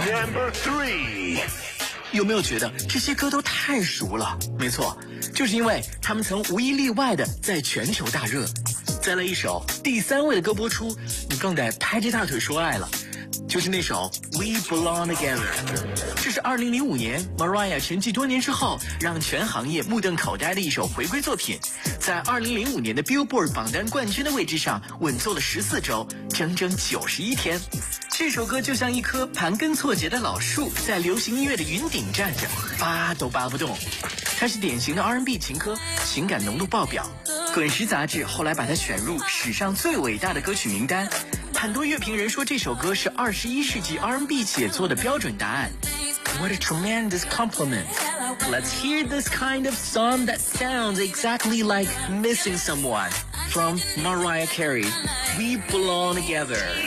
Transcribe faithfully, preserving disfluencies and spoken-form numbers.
Number three， 有没有觉得这些歌都太熟了？没错，就是因为他们曾无一例外的在全球大热。再来一首第三位的歌播出，你更得拍着大腿说爱了，就是那首 We Belong Together。这是二零零五年 Mariah 沉寂多年之后，让全行业目瞪口呆的一首回归作品，在二零零五年的 Billboard 榜单冠军的位置上稳坐了十四周，整整九十一天。这首歌就像一棵盘根错节的老树，在流行音乐的云顶站着，拔都拔不动。它是典型的 R and B 情歌，情感浓度爆表。滚石杂志后来把它选入史上最伟大的歌曲名单。很多乐评人说这首歌是二十一世纪 R and B 写作的标准答案。What a tremendous compliment. Let's hear this kind of song that sounds exactly like Missing Someone from Mariah Carey. We Belong Together.